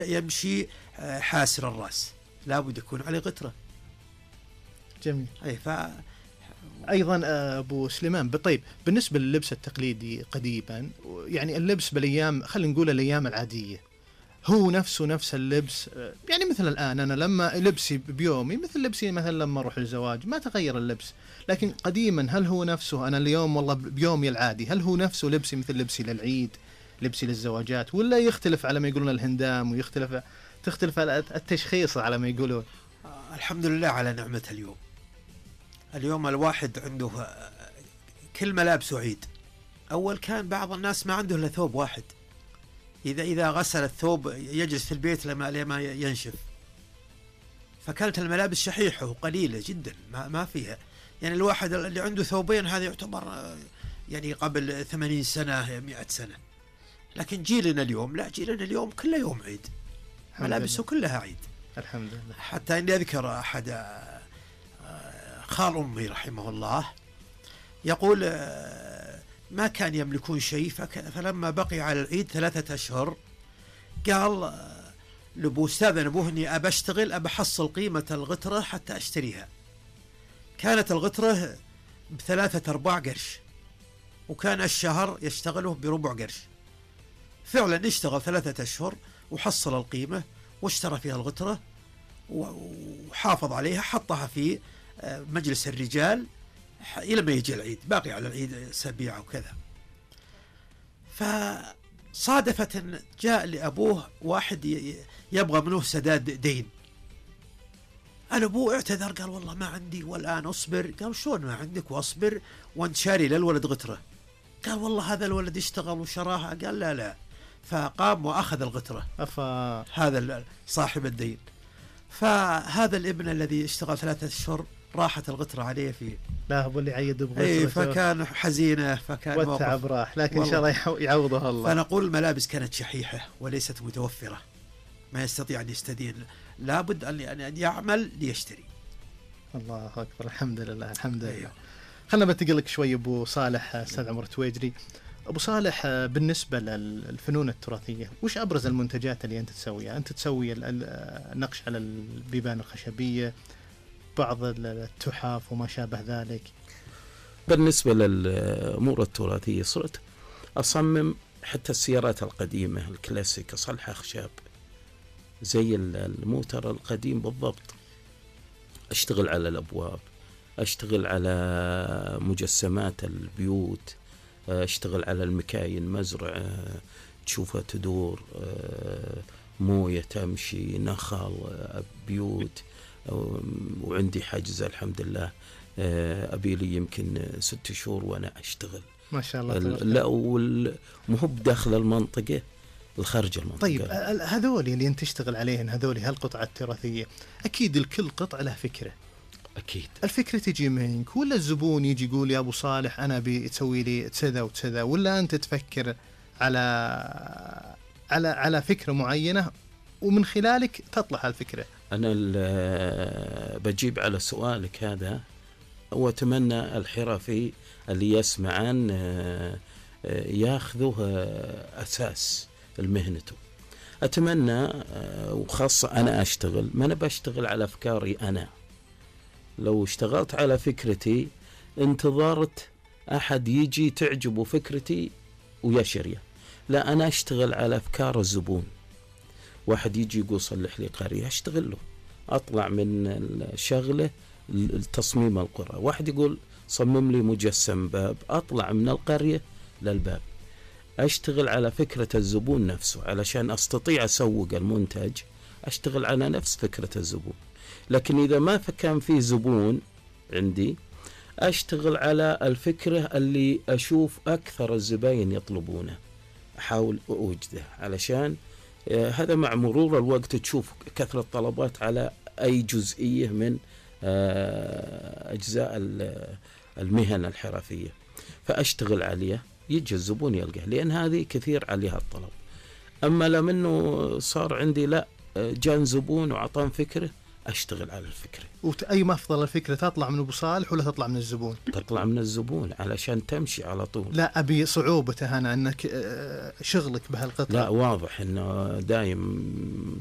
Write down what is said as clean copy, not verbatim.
يمشي حاسر الرأس لابد يكون عليه غترة. جميل. أي أيضا أبو سليمان، طيب بالنسبة لللبس التقليدي قديما، يعني اللبس بالأيام خلينا نقول الأيام العادية هو نفس اللبس، يعني مثل الآن أنا لما لبسي بيومي مثل لبسي مثلا لما أروح الزواج، ما تغير اللبس. لكن قديما هل هو نفسه أنا اليوم والله بيومي العادي هل هو نفسه لبسي مثل لبسي للعيد، لبسي للزواجات، ولا يختلف على ما يقولون الهندام تختلف على التشخيص على ما يقولون؟ الحمد لله على نعمة اليوم الواحد عنده كل ملابسه عيد. أول كان بعض الناس ما عنده إلا ثوب واحد، إذا غسل الثوب يجلس في البيت لما ينشف، فكانت الملابس شحيحة وقليلة جدا ما فيها. يعني الواحد اللي عنده ثوبين هذا يعتبر يعني قبل 80 سنة 100 سنة. لكن جيلنا اليوم لا، جيلنا اليوم كله يوم عيد، ملابسه كلها عيد الحمد لله. حتى إني أذكر أحد خال أمي رحمه الله يقول ما كان يملكون شيء، فلما بقي على العيد 3 أشهر قال لأبو أستاذ أبوه إني أبى أشتغل، أبى أحصل قيمة الغترة حتى أشتريها. كانت الغترة ب3-4 قرش، وكان الشهر يشتغله بربع قرش. فعلا اشتغل 3 أشهر وحصل القيمة واشترى فيها الغترة وحافظ عليها، حطها في مجلس الرجال إلى ما يجي العيد، باقي على العيد أسابيع وكذا. فصادفت أن جاء لأبوه واحد يبغى منه سداد دين. أبوه اعتذر قال والله ما عندي والآن أصبر. قال شلون ما عندك وأصبر وأنت شاري للولد غترة؟ قال والله هذا الولد اشتغل وشراها. قال لا. فقام وأخذ الغترة هذا صاحب الدين. فهذا الابن الذي اشتغل 3 أشهر راحت الغترة عليه في لا هو اللي عيد بغترة، فكان حزينة، فكان والتعب راح، لكن إن شاء الله يعوضها الله. فنقول الملابس كانت شحيحة وليست متوفرة، ما يستطيع أن يستدين، لابد أن يعمل ليشتري. الله أكبر، الحمد لله الحمد لله. خلنا بنتقلك شوي أبو صالح، أستاذ عمر تويجري. أبو صالح، بالنسبة للفنون التراثية وش أبرز المنتجات اللي أنت تسويها؟ أنت تسوي النقش على البيبان الخشبية، بعض التحف وما شابه ذلك. بالنسبة للأمور التراثية صرت أصمم حتى السيارات القديمة الكلاسيك، أصلحها خشب زي الموتر القديم بالضبط. أشتغل على الأبواب، أشتغل على مجسمات البيوت، أشتغل على المكاين، مزرعة تشوفها تدور، موية تمشي، نخل، بيوت. وعندي حجز الحمد لله، أبي لي يمكن 6 شهور وأنا أشتغل ما شاء الله. لا ومو بداخل المنطقة، الخارج المنطقة. طيب هذول اللي أنت تشتغل عليهن، هذول هالقطعة التراثية، أكيد الكل قطعة له فكرة. أكيد الفكرة تجي منك، ولا الزبون يجي يقول يا أبو صالح أنا بتسوي لي كذا وكذا، ولا أنت تفكر على فكرة معينة ومن خلالك تطلع الفكرة؟ أنا بجيب على سؤالك هذا، وأتمنى الحرفي اللي يسمعان ياخذه أساس المهنته. أتمنى، وخاصة أنا أشتغل، ما أنا بشتغل على أفكاري أنا. لو اشتغلت على فكرتي انتظرت أحد يجي تعجبه فكرتي ويشريه، لا، أنا أشتغل على أفكار الزبون. واحد يجي يقول صلح لي قرية، أشتغل له، أطلع من الشغلة التصميم القرى. واحد يقول صمم لي مجسم باب، أطلع من القرية للباب. أشتغل على فكرة الزبون نفسه علشان أستطيع أسوق المنتج، أشتغل على نفس فكرة الزبون. لكن إذا ما كان في زبون عندي، أشتغل على الفكرة اللي أشوف أكثر الزباين يطلبونه، أحاول أوجده، علشان هذا مع مرور الوقت تشوف كثرة طلبات على أي جزئية من أجزاء المهن الحرفية، فأشتغل عليها، يجي الزبون يلقاه، لأن هذه كثير عليها الطلب. أما لمنه صار عندي لا، جان زبون وعطان فكرة، أشتغل على الفكرة. أي ما أفضل الفكرة تطلع من أبو صالح ولا تطلع من الزبون؟ تطلع من الزبون علشان تمشي على طول. لا أبي صعوبته أنا أنك شغلك بهالقطعة. لا واضح أنه دايم